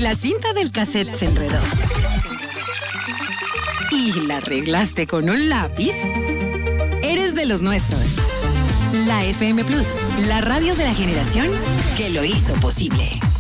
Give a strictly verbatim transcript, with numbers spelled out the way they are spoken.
la cinta del cassette se enredó y la arreglaste con un lápiz, eres de los nuestros. La F M Plus, la radio de la generación que lo hizo posible.